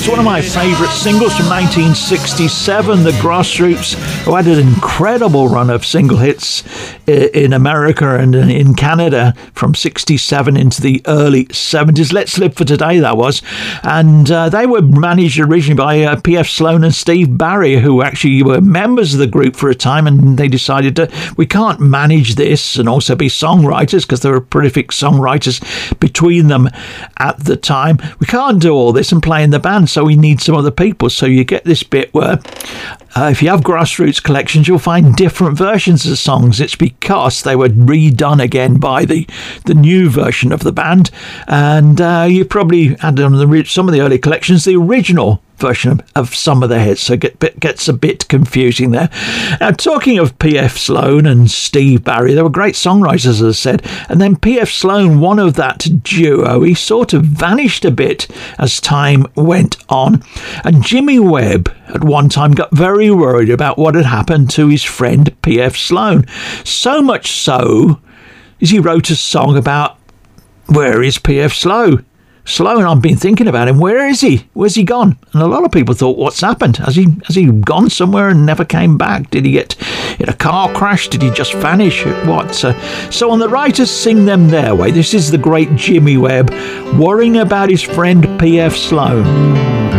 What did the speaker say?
one of my favourite singles from 1967, The Grassroots, who had an incredible run of single hits in America and in Canada from 67 into the early 70s. Let's Live for Today, that was. And they were managed originally by P.F. Sloan and Steve Barry, who actually were members of the group for a time, and they decided we can't manage this and also be songwriters, because there were prolific songwriters between them at the time. We can't do all this and play in the band, so we need some other people. So you get this bit where if you have Grassroots collections, you'll find different versions of songs. It's because they were redone again by the new version of the band, and you probably had on some of the early collections the original version of some of the hits, so gets a bit confusing there. Now, talking of P.F. Sloan and Steve Barry, they were great songwriters, as I said, and then P.F. Sloan, one of that duo, he sort of vanished a bit as time went on, and Jimmy Webb at one time got very worried about what had happened to his friend P.F. Sloan, so much so as he wrote a song about where is P.F. Sloan. And I've been thinking about him. Where is he? Where's he gone? And a lot of people thought, what's happened? Has he gone somewhere and never came back? Did he get in a car crash? Did he just vanish? What? So on the writers sing them their way. This is the great Jimmy Webb worrying about his friend P.F. Sloan.